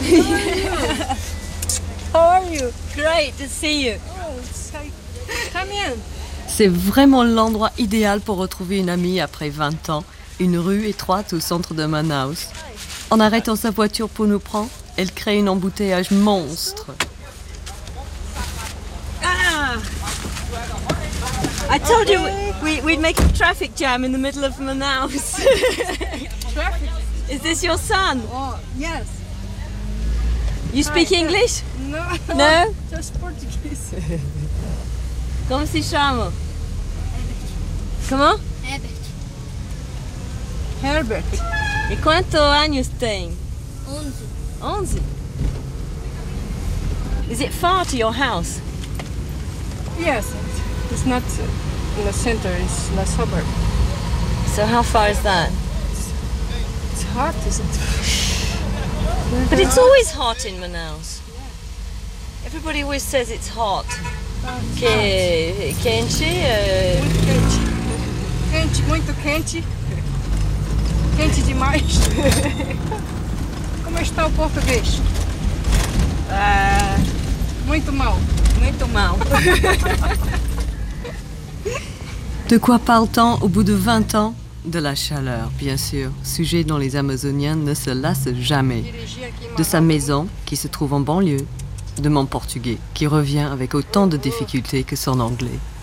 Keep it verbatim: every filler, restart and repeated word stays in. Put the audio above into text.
How are you? Great to see you. Oh, it's like, come in. C'est vraiment l'endroit idéal pour retrouver une amie après vingt ans, une rue étroite au centre de Manaus. En arrêtant sa voiture pour nous prendre, elle crée un embouteillage monstre. Ah! I told you we, we'd make a traffic jam in the middle of Manaus. Traffic. Is this your son? Oh, yes. You speak English? No. No? Just Portuguese. Como se chama? Comment? Herbert. E quantos anos tem? onze. Onze. Is it far to your house? Yes. It's not in the center, it's in the suburb. So how far is that? It's hot, isn't it? But it's always hot in Manaus. Everybody always says it's hot. Que quente, uh, Muito quente. Quente, muito quente. Quente demais. Como está o português? ah, Muito mal. muito mal. De quoi parle-t-on au bout de vingt ans? De la chaleur, bien sûr, sujet dont les Amazoniens ne se lassent jamais. Dirigi aqui em De sa Manaus. maison, qui se trouve en banlieue. De mon portugais, qui revient avec autant de difficultés que son anglais.